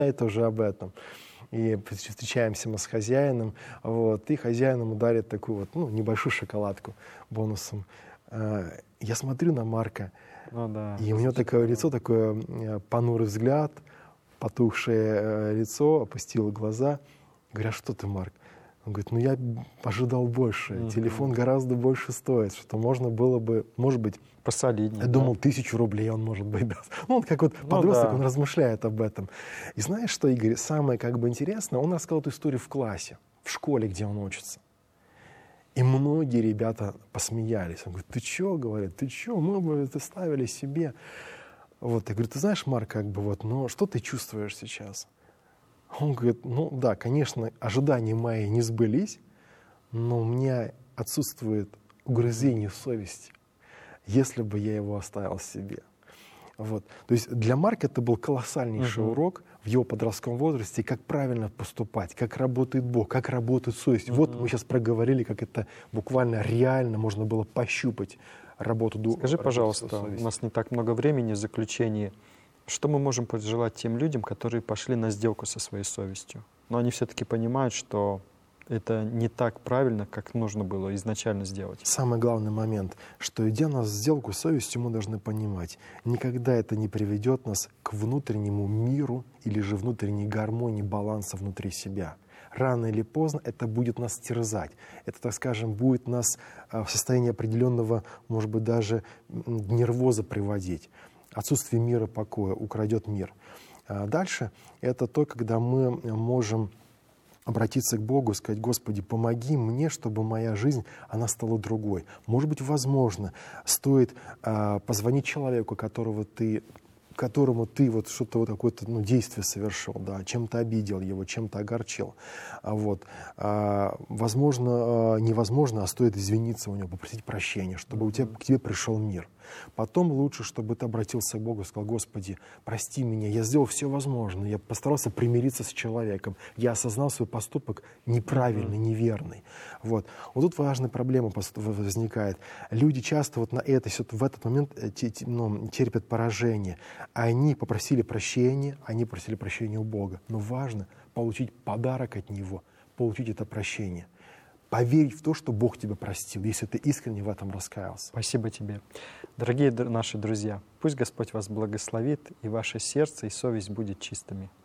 это уже об этом. И встречаемся мы с хозяином, вот, и хозяин ему дарит такую вот, ну, небольшую шоколадку бонусом. Я смотрю на Марка, и у него такое лицо, такое понурый взгляд, потухшее лицо, опустил глаза. Говорю, а что ты, Марк? Он говорит, ну я ожидал больше, телефон гораздо больше стоит, что можно было бы, может быть, посолиднее. Я думал, 1000 рублей он, может быть, даст. Ну, он как вот подросток, он размышляет об этом. И знаешь что, Игорь, самое как бы интересное, он рассказал эту историю в классе, в школе, где он учится. И многие ребята посмеялись. Он говорит, ты чё, говорит, ты чё, мы бы это ставили себе. Вот, я говорю, ты знаешь, Марк, как бы вот, но что ты чувствуешь сейчас? Он говорит, ну да, конечно, ожидания мои не сбылись, но у меня отсутствует угрызение совести, если бы я его оставил себе. Вот. То есть для Марка это был колоссальнейший урок в его подростковом возрасте, как правильно поступать, как работает Бог, как работает совесть. Вот мы сейчас проговорили, как это буквально реально можно было пощупать работу духа. Скажи, пожалуйста, у нас не так много времени в заключении. Что мы можем пожелать тем людям, которые пошли на сделку со своей совестью? Но они все-таки понимают, что это не так правильно, как нужно было изначально сделать. Самый главный момент, что идя на сделку с совестью, мы должны понимать, никогда это не приведет нас к внутреннему миру или же внутренней гармонии, баланса внутри себя. Рано или поздно это будет нас терзать. Это, так скажем, будет нас в состояние определенного, может быть, даже нервоза приводить. Отсутствие мира, покоя украдет мир. Дальше это то, когда мы можем обратиться к Богу и сказать, Господи, помоги мне, чтобы моя жизнь, она стала другой. Может быть, возможно, стоит позвонить человеку, которому ты вот что-то вот какое-то действие совершил, да, чем-то обидел его, чем-то огорчил. Вот. Возможно, невозможно, а стоит извиниться у него, попросить прощения, чтобы к тебе пришел мир. Потом лучше, чтобы ты обратился к Богу и сказал, Господи, прости меня, я сделал все возможное, я постарался примириться с человеком, я осознал свой поступок неправильный, неверный. Вот тут важная проблема возникает. Люди часто вот в этот момент терпят поражение. Они попросили прощения у Бога. Но важно получить подарок от Него, получить это прощение. Поверить в то, что Бог тебя простил, если ты искренне в этом раскаялся. Спасибо тебе. Дорогие наши друзья, пусть Господь вас благословит, и ваше сердце и совесть будет чистыми.